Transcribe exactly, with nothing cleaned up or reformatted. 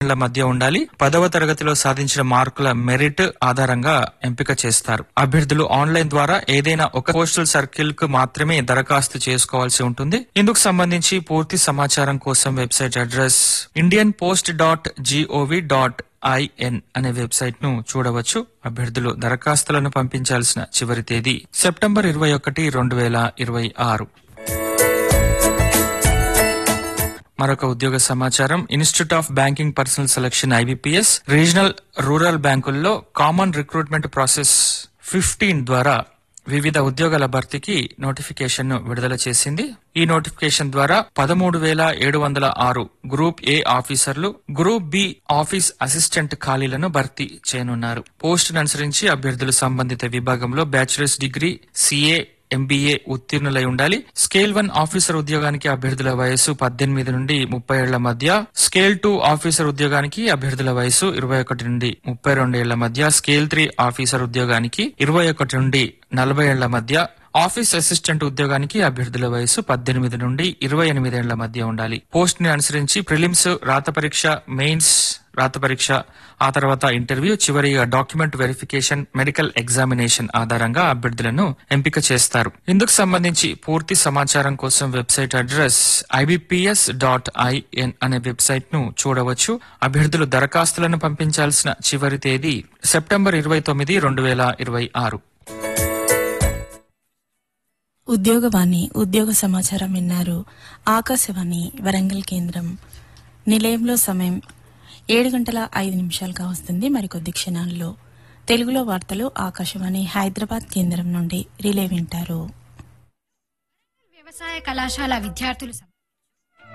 ల మధ్య ఉండాలి. పదవ తరగతిలో సాధించిన మార్కుల మెరిట్ ఆధారంగా ఎంపిక చేస్తారు. అభ్యర్థులు ఆన్లైన్ ద్వారా ఏదైనా ఒక పోస్టల్ సర్కిల్ కు మాత్రమే దరఖాస్తు చేసుకోవాల్సి ఉంటుంది. ఇందుకు సంబంధించి పూర్తి సమాచారం కోసం website address Indian post dot GOV dot IN అనే వెబ్సైట్ ను చూడవచ్చు. అభ్యర్థులు దరఖాస్తులను పంపించాల్సిన చివరి తేదీ సెప్టెంబర్ ఇరవై ఒకటి రెండు వేల ఇరవై ఆరు. మరొక ఉద్యోగ సమాచారం. Institute of banking personal selection IBPS regional rural బ్యాంకుల్లో కామన్ రిక్రూట్మెంట్ ప్రాసెస్ ఫిఫ్టీన్ ద్వారా వివిధ ఉద్యోగాల భర్తీకి నోటిఫికేషన్ ను విడుదల చేసింది. ఈ నోటిఫికేషన్ ద్వారా పదమూడు వేల ఏడు వందల ఆరు గ్రూప్ ఏ ఆఫీసర్లు, గ్రూప్ బి ఆఫీస్ అసిస్టెంట్ ఖాళీలను భర్తీ చేయనున్నారు. పోస్టును అనుసరించి అభ్యర్థులు సంబంధిత విభాగంలో బ్యాచిలర్స్ డిగ్రీ, సిఏ, ఎంబీఏ ఉత్తీర్ణులై ఉండాలి. స్కేల్ వన్ ఆఫీసర్ ఉద్యోగానికి అభ్యర్థుల వయసు పద్దెనిమిది నుండి ముప్పై ఏళ్ల మధ్య, స్కేల్ టూ ఆఫీసర్ ఉద్యోగానికి అభ్యర్థుల వయసు ఇరవై ఒకటి నుండి ముప్పై రెండు ఏళ్ల మధ్య, స్కేల్ త్రీ ఆఫీసర్ ఉద్యోగానికి ఇరవై ఒకటి నుండి నలభై ఏళ్ల మధ్య, ఆఫీస్ అసిస్టెంట్ ఉద్యోగానికి అభ్యర్థుల వయసు పద్దెనిమిది నుండి ఇరవై ఎనిమిది ఏళ్ల మధ్య ఉండాలి. పోస్ట్ ని అనుసరించి ప్రిలిమ్స్, రాత పరీక్ష, మెయిన్స్ రాత పరీక్ష, ఆ తర్వాత ఇంటర్వ్యూ, చివరిగా డాక్యుమెంట్ వెరిఫికేషన్, మెడికల్ ఎగ్జామినేషన్ ఆధారంగా అభ్యర్థులను ఎంపిక చేస్తారు. ఇందుకు సంబంధించి పూర్తి సమాచారం కోసం website address IBPS dot IN అనే వెబ్సైట్ ను చూడవచ్చు. అభ్యర్థులు దరఖాస్తులను పంపించాల్సిన చివరి తేదీ సెప్టెంబర్ ఇరవై తొమ్మిది రెండు వేల ఇరవై ఆరు. ఉద్యోగవాణి ఉద్యోగ సమాచారం విన్నారు. ఆకాశవాణి వరంగల్ కేంద్రం. నిలయంలో సమయం ఏడు గంటల ఐదు నిమిషాలుగా వస్తుంది. మరికొద్ది క్షణాల్లో తెలుగులో వార్తలు ఆకాశవాణి హైదరాబాద్ కేంద్రం నుండి రిలే వింటారు. వ్యవసాయ కళాశాల విద్యార్థులు